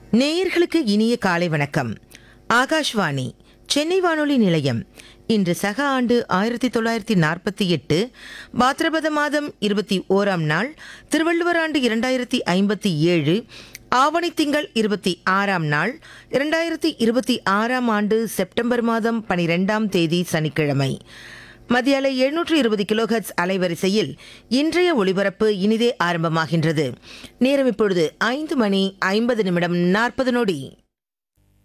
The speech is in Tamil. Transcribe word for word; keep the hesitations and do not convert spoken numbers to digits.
நேயர்களுக்கு இனிய காலை வணக்கம். ஆகாஷ்வாணி சென்னை வானொலி நிலையம். இன்று சக ஆண்டு ஆயிரத்தி தொள்ளாயிரத்தி நாற்பத்தி எட்டு பாத்ரபத மாதம் இருபத்தி ஓராம் நாள், திருவள்ளுவர் ஆண்டு இரண்டாயிரத்தி ஐம்பத்தி ஏழு, ஆவணி திங்கள் இருபத்தி ஆறாம் நாள், இரண்டாயிரத்தி இருபத்தி ஆறாம் ஆண்டு செப்டம்பர் மாதம் பனிரெண்டாம் தேதி சனிக்கிழமை. மத்திய அலை எழுநூற்று இருபது கிலோஹெர்ட்ஸ் அலைவரிசையில் இன்றைய ஒளிபரப்பு இனிதே ஆரம்பமாகின்றது. நேரம் இப்பொழுது ஐந்து மணி ஐம்பது நிமிடம் நாற்பது நொடி.